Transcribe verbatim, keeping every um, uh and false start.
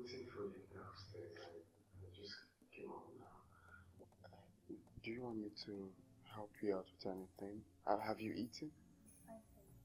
waiting for you downstairs. I, I just came home now. Do you want me to help you out with anything? Uh, have you eaten?